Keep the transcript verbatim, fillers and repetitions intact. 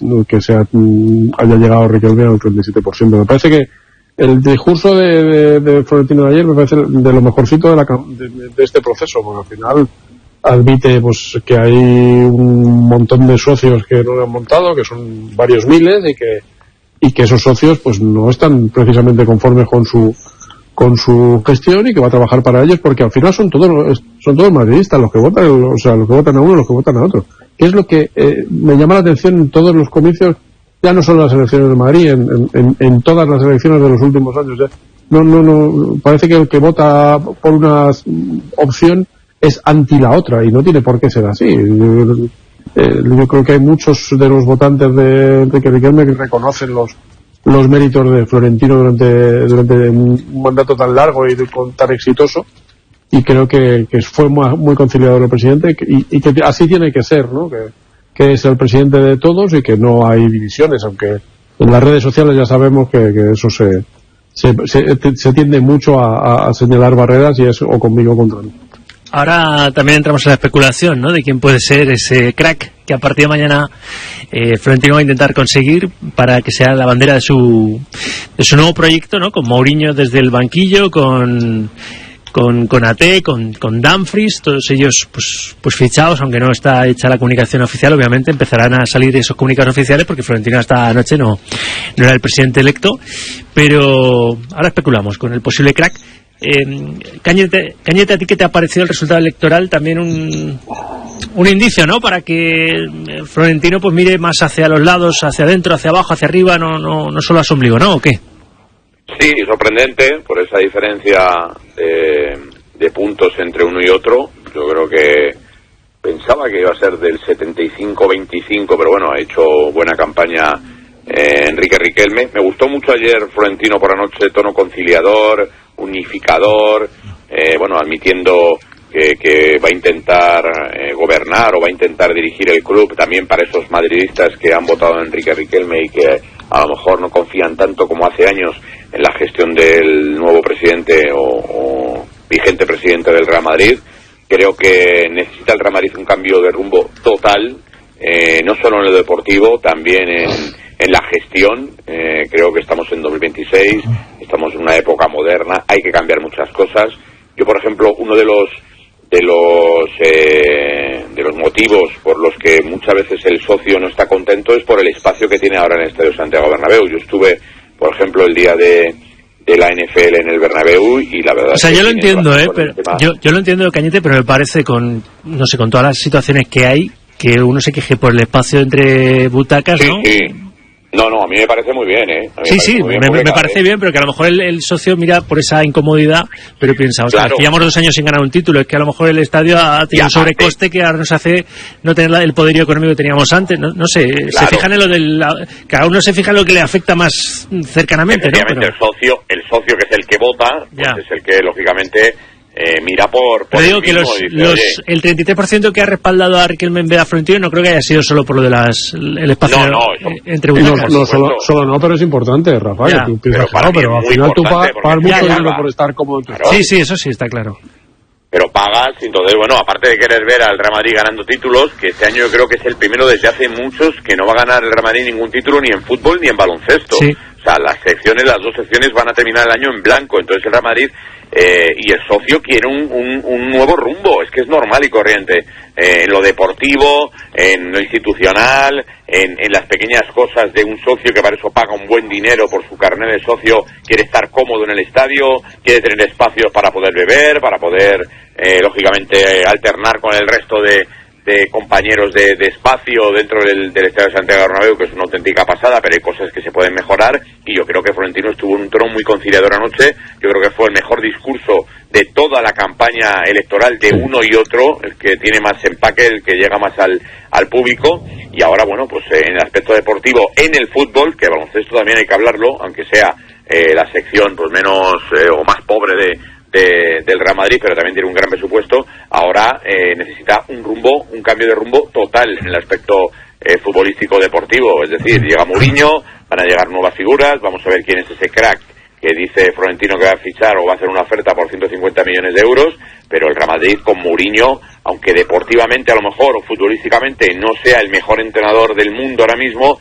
que sea, haya llegado Riquelme al treinta y siete por ciento. Me parece que el discurso de, de, de Florentino de ayer me parece de lo mejorcito de, la, de, de este proceso, porque al final admite pues que hay un montón de socios que no lo han montado, que son varios miles, y que y que esos socios pues no están precisamente conformes con su con su gestión, y que va a trabajar para ellos, porque al final son todos son todos madridistas los que votan, o sea, los que votan a uno, los que votan a otro. Que es lo que eh, me llama la atención en todos los comicios, ya no solo las elecciones de Madrid, en, en, en todas las elecciones de los últimos años. Ya. No, no, no, parece que el que vota por una opción es anti la otra, y no tiene por qué ser así. Yo, eh, yo creo que hay muchos de los votantes de Enrique Riquelme que reconocen los los méritos de Florentino durante durante un mandato tan largo y tan exitoso, y creo que, que fue muy, muy conciliador el presidente, y, y que así tiene que ser, ¿no? Que, que es el presidente de todos y que no hay divisiones, aunque en las redes sociales ya sabemos que, que eso se, se, se, se tiende mucho a, a señalar barreras, y es o conmigo o contra mí. Ahora también entramos en la especulación, ¿no?, de quién puede ser ese crack que a partir de mañana eh, Florentino va a intentar conseguir para que sea la bandera de su de su nuevo proyecto, ¿no?, con Mourinho desde el banquillo, con con con A T, con con Dumfries, todos ellos pues pues fichados, aunque no está hecha la comunicación oficial. Obviamente empezarán a salir esos comunicados oficiales, porque Florentino esta noche no no era el presidente electo, pero ahora especulamos con el posible crack. Eh, Cañete, Cañete, ¿a ti qué te ha parecido el resultado electoral? También un, un indicio, ¿no?, para que Florentino pues mire más hacia los lados, hacia adentro, hacia abajo, hacia arriba, no no no solo a su ombligo, ¿no? ¿O qué? Sí, sorprendente por esa diferencia de, de puntos entre uno y otro. Yo creo que pensaba que iba a ser del setenta y cinco veinticinco, pero bueno, ha hecho buena campaña eh, Enrique Riquelme. Me gustó mucho ayer Florentino por la noche, tono conciliador, unificador, eh, bueno, admitiendo que, que va a intentar eh, gobernar o va a intentar dirigir el club también para esos madridistas que han votado a Enrique Riquelme y que a lo mejor no confían tanto como hace años en la gestión del nuevo presidente o, o vigente presidente del Real Madrid. Creo que necesita el Real Madrid un cambio de rumbo total, eh, no solo en lo deportivo, también en en la gestión. Eh, creo que estamos en dos mil veintiséis, estamos en una época moderna, hay que cambiar muchas cosas. Yo, por ejemplo, uno de los de los eh, de los motivos por los que muchas veces el socio no está contento es por el espacio que tiene ahora en el Estadio Santiago Bernabéu. Yo estuve, por ejemplo, el día de de la N F L en el Bernabéu, y la verdad, o sea, es que yo lo entiendo, eh, pero tema... yo yo lo entiendo, Cañete, pero me parece, con no sé, con todas las situaciones que hay, que uno se queje por el espacio entre butacas, sí, ¿no? Sí. No, no, a mí me parece muy bien, ¿eh? Sí, sí, me, me, me parece bien, pero que a lo mejor el, el socio mira por esa incomodidad, pero piensa, o sea, claro, llevamos dos años sin ganar un título, es que a lo mejor el estadio ha tenido un sobrecoste que ahora nos hace no tener la, el poderío económico que teníamos antes, no, no sé, claro, se fijan en lo del, la, cada uno se fija en lo que le afecta más cercanamente, ¿no? Pero... el socio, el socio que es el que vota, pues ya, es el que lógicamente Eh, mira por, por pero digo que los, dice, los el treinta y tres por ciento que ha respaldado a Riquelme en vez de a Florentino no creo que haya sido solo por lo de las el espacio no, no, eso, entre butacas. No, no solo, solo no, pero es importante, Rafael. Ya, tú piensas, pero, no, pero al final tú pagas, pagas mucho ya, dinero por estar cómodo. Claro. Sí, sí, eso sí está claro. Pero pagas, entonces, bueno, aparte de querer ver al Real Madrid ganando títulos, que este año yo creo que es el primero desde hace muchos que no va a ganar el Real Madrid ningún título ni en fútbol ni en baloncesto. Sí. O sea, las secciones, las dos secciones van a terminar el año en blanco, entonces el Real Madrid eh, y el socio quiere un, un, un nuevo rumbo, es que es normal y corriente, eh, en lo deportivo, en lo institucional, en, en las pequeñas cosas de un socio que para eso paga un buen dinero por su carnet de socio, quiere estar cómodo en el estadio, quiere tener espacios para poder beber, para poder, eh, lógicamente, alternar con el resto de de compañeros de, de espacio dentro del, del Estadio de Santiago Bernabéu, que es una auténtica pasada, pero hay cosas que se pueden mejorar, y yo creo que Florentino estuvo en un tono muy conciliador anoche. Yo creo que fue el mejor discurso de toda la campaña electoral de uno y otro, el que tiene más empaque, el que llega más al, al público. Y ahora, bueno, pues eh, en el aspecto deportivo, en el fútbol, que baloncesto también hay que hablarlo, aunque sea eh, la sección pues menos eh, o más pobre de De, del Real Madrid, pero también tiene un gran presupuesto. Ahora eh, necesita un rumbo, un cambio de rumbo total en el aspecto eh, futbolístico deportivo, es decir, llega Mourinho, van a llegar nuevas figuras, vamos a ver quién es ese crack que dice Florentino que va a fichar o va a hacer una oferta por ciento cincuenta millones de euros, pero el Real Madrid con Mourinho, aunque deportivamente a lo mejor o futbolísticamente no sea el mejor entrenador del mundo ahora mismo,